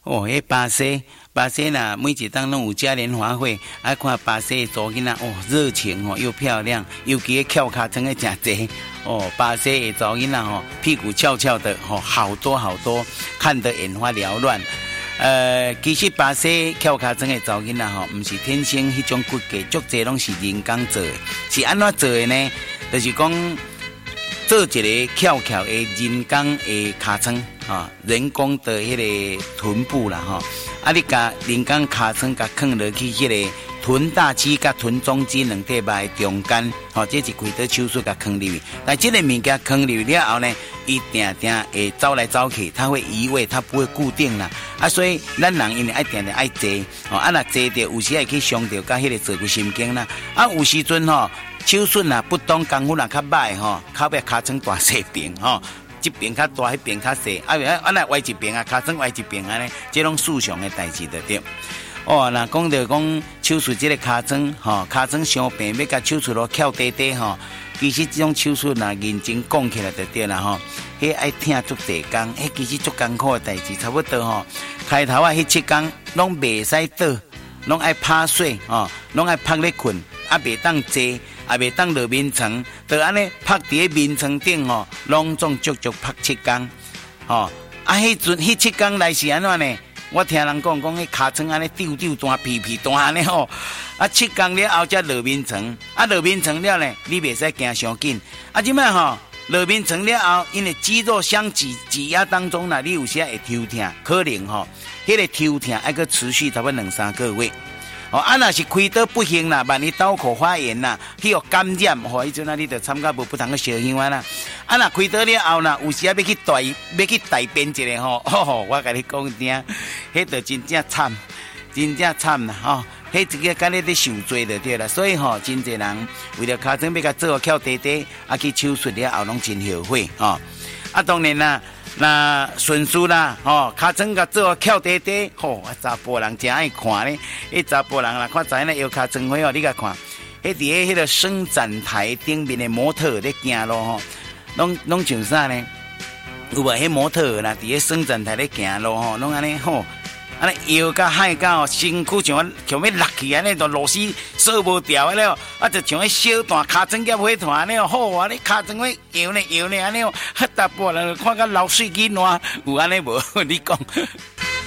哦，迄巴西呐，每一档拢有嘉年华会，爱看巴西的查囡仔哦，热情哦，又漂亮，尤其翘脚真个真济哦。巴西的查囡仔吼，屁股翘翘的吼，好多好多，看得眼花缭乱。其实巴西翘脚真个查囡仔吼，毋是天生迄种骨骼，足济拢是人工做的，是安怎做的呢？就是讲做一个翘翘的人工的尻川。人工的迄个臀部啦，啊，你甲人工尻川甲放落去迄个臀大肌甲臀中肌两块肉中间，这是开刀手术甲放入去。但这个物件放入去了后呢，伊定定会走来走去，它会移位，它不会固定啦。啊，所以咱人因为爱定定爱坐，啊，若坐着有时会去伤着甲迄个坐骨神经啦。啊，有时阵手术啊不当功夫若较歹靠壁尻川大细病这边较大，迄边较细，那歪一边啊，尻川歪一边安尼，这拢事常的代志就对。哦，那讲到讲手术这个尻川，尻川伤病要甲手术咯翘低低其实这种手术若认真讲起来就对啦迄爱听足济工，其实足艰苦的代志，差不多开头迄7工拢袂使倒，拢爱拍水拢爱拍咧困，袂当坐。也袂当落眠床，就安尼拍伫个眠床顶拢总足足拍7工迄7工来是安怎呢？我听人讲迄尻川安尼丢大屁屁大安尼7工了后才落眠床，落眠床了呢，你袂使行伤紧。即摆落眠床了后，因为肌肉相挤压当中啦，你有时会抽痛，可能迄个抽痛还佫持续差不多2-3个月。若是开刀不行啦，万一刀口发炎啦，去互感染，迄阵你就参加不通去烧香啦。若开刀了后啦，有时要去大便一下我甲你讲听，迄就真正惨啦迄一个敢你咧受罪就对啦。所以真侪人为了尻川要甲做翘低低，去手术了后拢真后悔当然啦。那顺序啦，尻川甲做翘低低，查甫人真爱看咧。查甫人啦，看在那腰尻川花你甲看，伫迄个伸展台顶面的模特咧行路拢像啥呢？有无？迄模特啦，伫咧伸展台咧行路拢安尼安尼腰甲海甲身躯像要落去安尼，就螺丝锁无掉安尼就像迄小段尻川夹火团安尼好啊！你尻川会摇呢安尼大部分人看甲流水囡仔有安尼无？你讲